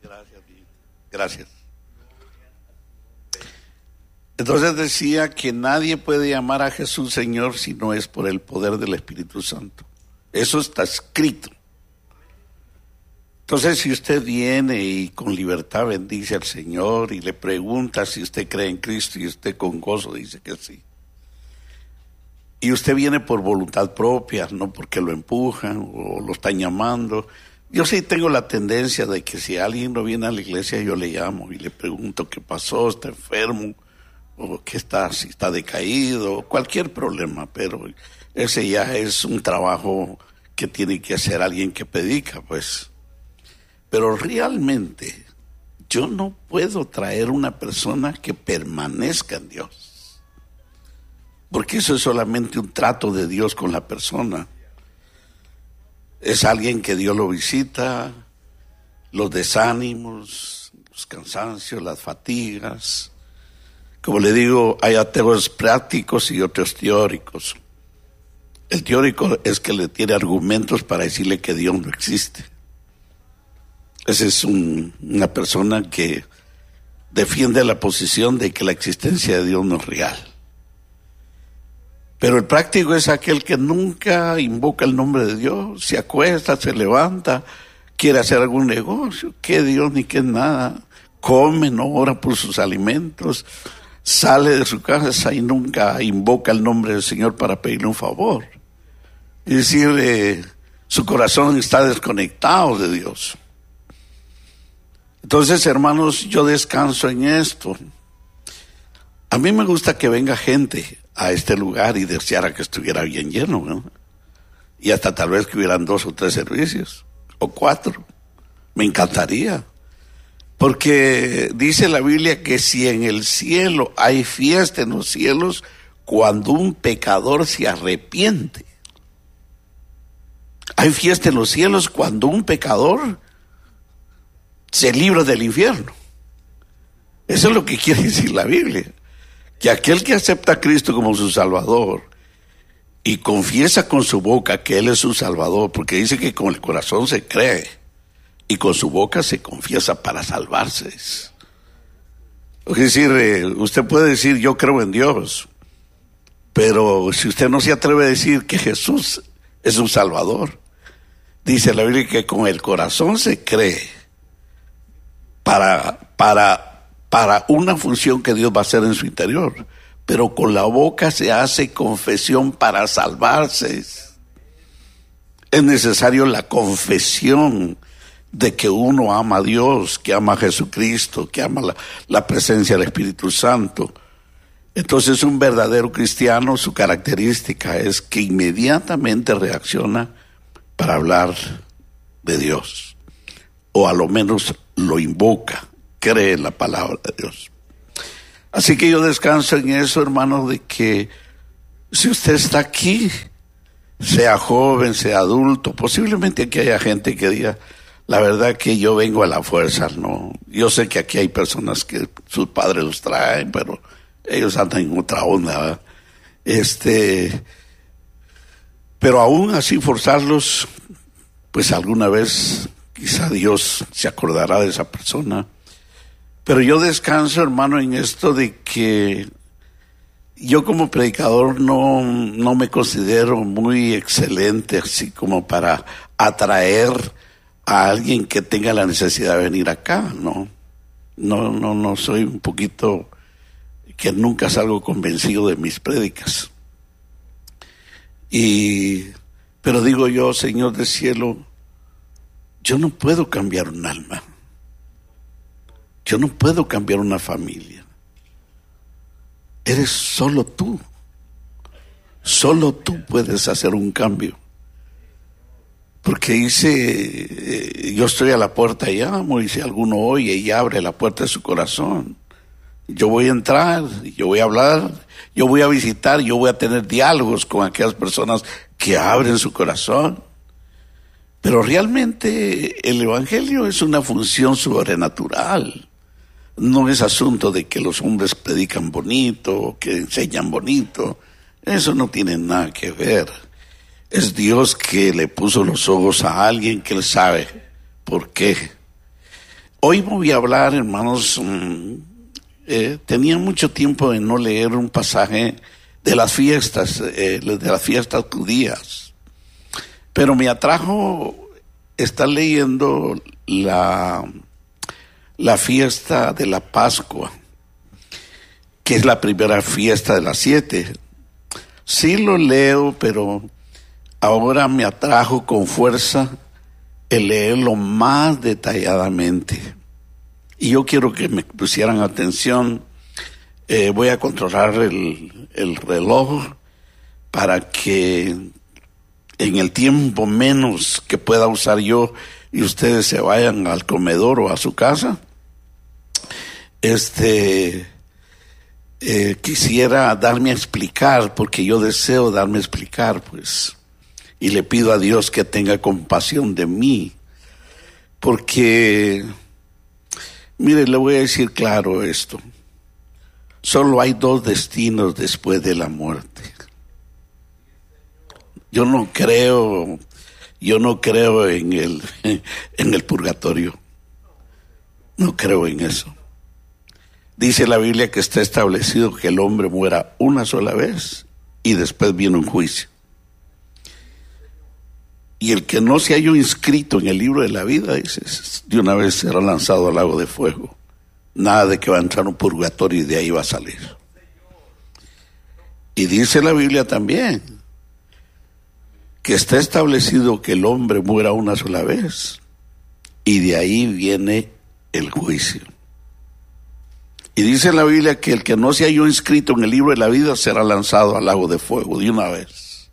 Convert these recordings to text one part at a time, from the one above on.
Gracias. Entonces decía que nadie puede llamar a Jesús Señor si no es por el poder del Espíritu Santo. Eso está escrito. Entonces, si usted viene y con libertad bendice al Señor y le pregunta si usted cree en Cristo y usted con gozo dice que sí. Y usted viene por voluntad propia, no porque lo empujan o lo están llamando. Yo sí tengo la tendencia de que si alguien no viene a la iglesia, yo le llamo y le pregunto qué pasó, está enfermo, o qué está, si está decaído, cualquier problema, pero ese ya es un trabajo que tiene que hacer alguien que predica, pues. Pero realmente yo no puedo traer una persona que permanezca en Dios, porque eso es solamente un trato de Dios con la persona. Es alguien que Dios lo visita, los desánimos, los cansancios, las fatigas. Como le digo, hay ateos prácticos y otros teóricos. El teórico es que le tiene argumentos para decirle que Dios no existe. Esa es una persona que defiende la posición de que la existencia de Dios no es real. Pero el práctico es aquel que nunca invoca el nombre de Dios, se acuesta, se levanta, quiere hacer algún negocio, que Dios ni que nada, come, no ora por sus alimentos, sale de su casa y nunca invoca el nombre del Señor para pedirle un favor. Es decir, su corazón está desconectado de Dios. Entonces, hermanos, yo descanso en esto. A mí me gusta que venga gente a este lugar y deseara que estuviera bien lleno, ¿no? Y hasta tal vez que hubieran 2 o 3 servicios, o 4. Me encantaría. Porque dice la Biblia que si en el cielo hay fiesta en los cielos, cuando un pecador se arrepiente. Hay fiesta en los cielos cuando un pecador se libra del infierno. Eso es lo que quiere decir la Biblia. Que aquel que acepta a Cristo como su Salvador y confiesa con su boca que Él es su Salvador, porque dice que con el corazón se cree y con su boca se confiesa para salvarse. Es decir, usted puede decir yo creo en Dios, pero si usted no se atreve a decir que Jesús es su Salvador, dice la Biblia que con el corazón se cree para una función que Dios va a hacer en su interior, pero con la boca se hace confesión para salvarse. Es necesario la confesión de que uno ama a Dios, que ama a Jesucristo, que ama la presencia del Espíritu Santo. Entonces un verdadero cristiano, su característica es que inmediatamente reacciona para hablar de Dios, o a lo menos lo invoca, cree en la palabra de Dios. Así que yo descanso en eso, hermano, de que si usted está aquí, sea joven, sea adulto, posiblemente aquí haya gente que diga, la verdad que yo vengo a la fuerza, no. Yo sé que aquí hay personas que sus padres los traen, pero ellos andan en otra onda, ¿verdad? Pero aún así forzarlos, pues alguna vez quizá Dios se acordará de esa persona. Pero yo descanso, hermano, en esto de que yo como predicador no me considero muy excelente, así como para atraer a alguien que tenga la necesidad de venir acá, ¿no? No, soy un poquito que nunca salgo convencido de mis prédicas. Pero digo yo, Señor del cielo, yo no puedo cambiar un alma. Yo no puedo cambiar una familia. Eres solo tú. Solo tú puedes hacer un cambio. Porque dice, yo estoy a la puerta y llamo, y si alguno oye y abre la puerta de su corazón, yo voy a entrar, yo voy a hablar, yo voy a visitar, yo voy a tener diálogos con aquellas personas que abren su corazón. Pero realmente el evangelio es una función sobrenatural. No es asunto de que los hombres predican bonito, que enseñan bonito. Eso no tiene nada que ver. Es Dios que le puso los ojos a alguien que él sabe por qué. Hoy voy a hablar, hermanos, tenía mucho tiempo de no leer un pasaje de las fiestas judías, pero me atrajo estar leyendo la fiesta de la Pascua, que es la primera fiesta de las 7. Sí lo leo, pero ahora me atrajo con fuerza el leerlo más detalladamente. Y yo quiero que me pusieran atención. Voy a controlar el reloj para que en el tiempo menos que pueda usar yo y ustedes se vayan al comedor o a su casa. Quisiera darme a explicar, porque yo deseo darme a explicar, pues, y le pido a Dios que tenga compasión de mí, porque, mire, le voy a decir claro esto: solo hay 2 destinos después de la muerte. Yo no creo en el purgatorio. No creo en eso. Dice la Biblia que está establecido que el hombre muera una sola vez y después viene un juicio. Y el que no se haya inscrito en el libro de la vida, dice, de una vez será lanzado al lago de fuego. Nada de que va a entrar a un purgatorio y de ahí va a salir. Y dice la Biblia también que está establecido que el hombre muera una sola vez y de ahí viene el juicio. Y dice la Biblia que el que no se haya inscrito en el libro de la vida será lanzado al lago de fuego de una vez.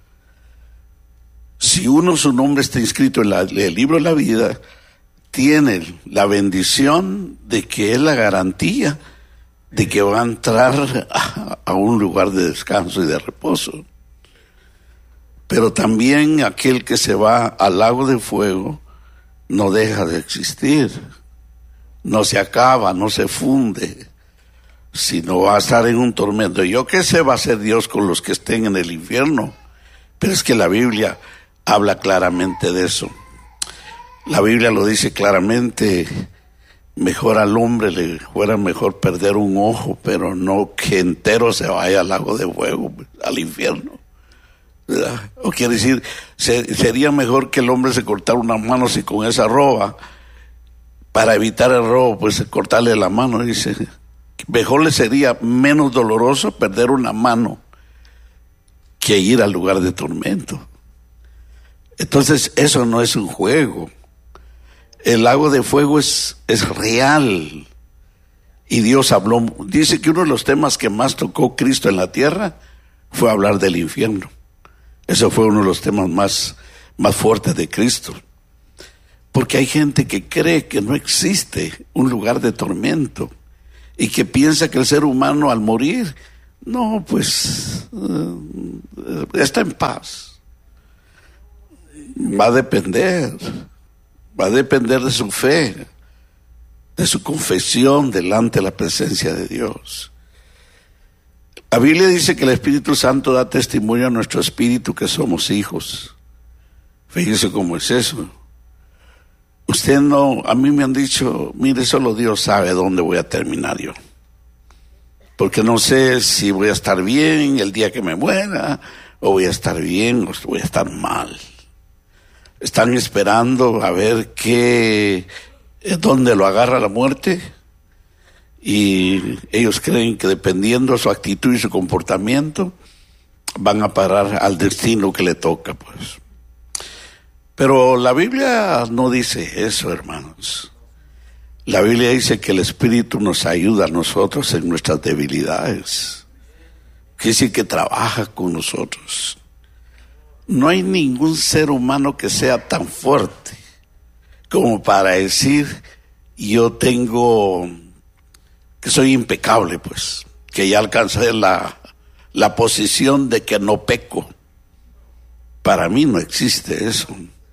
Si su nombre está inscrito en el libro de la vida, tiene la bendición de que es la garantía de que va a entrar a un lugar de descanso y de reposo. Pero también aquel que se va al lago de fuego no deja de existir, no se acaba, no se funde, sino va a estar en un tormento. Yo qué sé va a hacer Dios con los que estén en el infierno, pero es que la Biblia habla claramente de eso. La Biblia lo dice claramente: mejor al hombre le fuera mejor perder un ojo, pero no que entero se vaya al lago de fuego, al infierno. ¿Verdad? O quiere decir, sería mejor que el hombre se cortara una mano si con esa roba, para evitar el robo, pues cortarle la mano. Dice, mejor le sería menos doloroso perder una mano que ir al lugar de tormento. Entonces eso no es un juego. El lago de fuego es real. Y Dios habló, dice que uno de los temas que más tocó Cristo en la tierra fue hablar del infierno. Eso fue uno de los temas más fuertes de Cristo. Porque hay gente que cree que no existe un lugar de tormento y que piensa que el ser humano al morir, no, pues está en paz. Va a depender de su fe, de su confesión delante de la presencia de Dios. La Biblia dice que el Espíritu Santo da testimonio a nuestro espíritu que somos hijos. Fíjese cómo es eso. A mí me han dicho, mire, solo Dios sabe dónde voy a terminar yo. Porque no sé si voy a estar bien el día que me muera, o voy a estar bien, o voy a estar mal. Están esperando a ver dónde lo agarra la muerte, y ellos creen que dependiendo de su actitud y su comportamiento, van a parar al destino que le toca, pues. Pero la Biblia no dice eso, hermanos. La Biblia dice que el Espíritu nos ayuda a nosotros en nuestras debilidades. Que dice que trabaja con nosotros. No hay ningún ser humano que sea tan fuerte como para decir, yo que soy impecable, pues, que ya alcancé la posición de que no peco. Para mí no existe eso.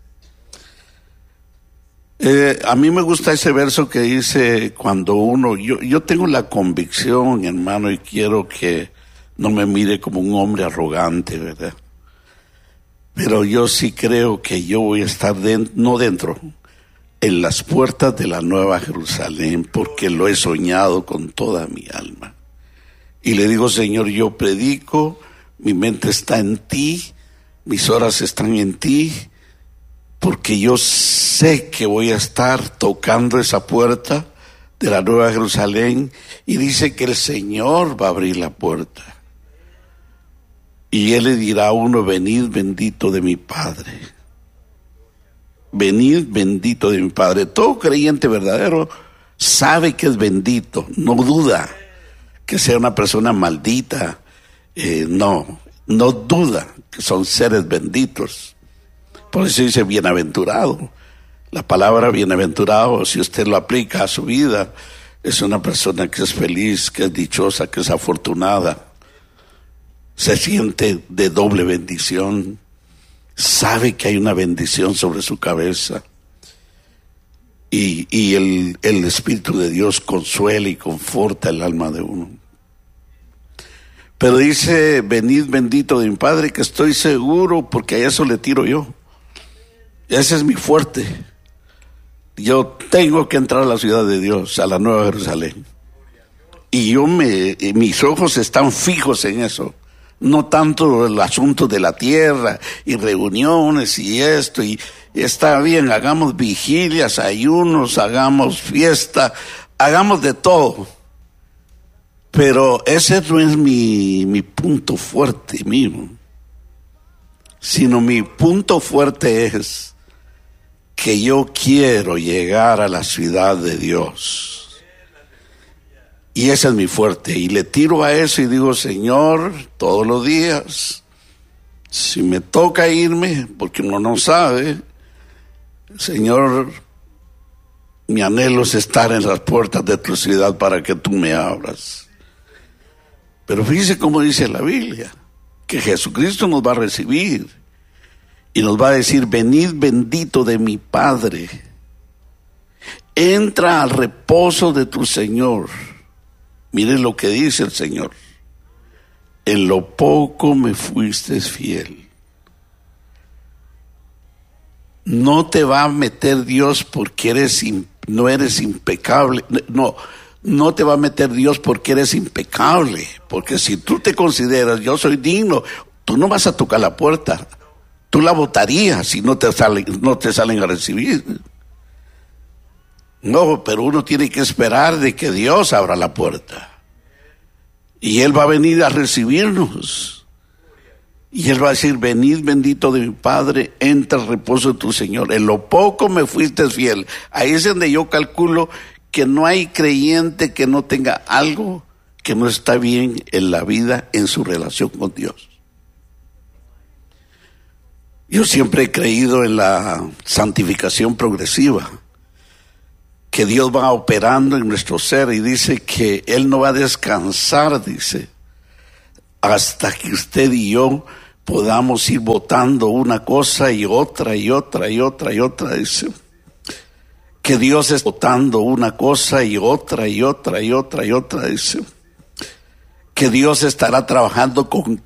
A mí me gusta ese verso que dice, cuando yo tengo la convicción, hermano, y quiero que no me mire como un hombre arrogante, ¿verdad? Pero yo sí creo que yo voy a estar no dentro, en las puertas de la Nueva Jerusalén, porque lo he soñado con toda mi alma. Y le digo, Señor, yo predico, mi mente está en ti, mis horas están en ti, porque yo sé que voy a estar tocando esa puerta de la Nueva Jerusalén, y dice que el Señor va a abrir la puerta. Y Él le dirá a uno, venid bendito de mi Padre. Venid bendito de mi Padre. Todo creyente verdadero sabe que es bendito, no duda que sea una persona maldita, no duda que son seres benditos. Por eso dice bienaventurado. La palabra bienaventurado, si usted lo aplica a su vida, es una persona que es feliz, que es dichosa, que es afortunada. Se siente de doble bendición. Sabe que hay una bendición sobre su cabeza. Y el Espíritu de Dios consuela y conforta el alma de uno. Pero dice, venid bendito de mi Padre, que estoy seguro, porque a eso le tiro yo. Ese es mi fuerte. Yo tengo que entrar a la ciudad de Dios, a la Nueva Jerusalén. Y mis ojos están fijos en eso. No tanto el asunto de la tierra y reuniones y esto, y está bien, hagamos vigilias, ayunos, hagamos fiesta, hagamos de todo. Pero ese no es mi punto fuerte mío, sino mi punto fuerte es que yo quiero llegar a la ciudad de Dios. Y ese es mi fuerte, y le tiro a eso y digo, Señor, todos los días, si me toca irme, porque uno no sabe, Señor, mi anhelo es estar en las puertas de tu ciudad para que tú me abras. Pero fíjese cómo dice la Biblia, que Jesucristo nos va a recibir y nos va a decir, venid bendito de mi Padre, entra al reposo de tu Señor. Miren lo que dice el Señor. En lo poco me fuiste fiel. No te va a meter Dios porque no eres impecable. No te va a meter Dios porque eres impecable. Porque si tú te consideras, yo soy digno, tú no vas a tocar la puerta. Tú la botarías si no te salen a recibir. No, pero uno tiene que esperar de que Dios abra la puerta. Y Él va a venir a recibirnos. Y Él va a decir, venid bendito de mi Padre, entra al reposo de tu Señor. En lo poco me fuiste fiel. Ahí es donde yo calculo que no hay creyente que no tenga algo que no está bien en la vida, en su relación con Dios. Yo siempre he creído en la santificación progresiva, que Dios va operando en nuestro ser, y dice que Él no va a descansar, dice, hasta que usted y yo podamos ir votando una cosa y otra y otra y otra y otra, dice. Que Dios es votando una cosa y otra y otra y otra y otra, dice. Que Dios estará trabajando con